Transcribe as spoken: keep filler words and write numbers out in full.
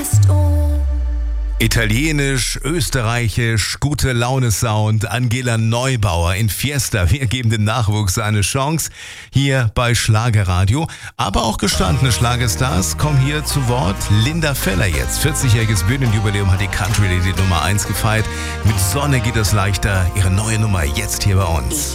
Manifesto. Italienisch, österreichisch, gute Laune-Sound, Angela Neubauer in Fiesta. Wir geben dem Nachwuchs eine Chance hier bei Schlagerradio. Aber auch gestandene Schlagerstars kommen hier zu Wort. Linda Feller jetzt, vierzigjähriges Bühnenjubiläum, hat die Country-Lady Nummer eins gefeiert. Mit Sonne geht es leichter, ihre neue Nummer jetzt hier bei uns.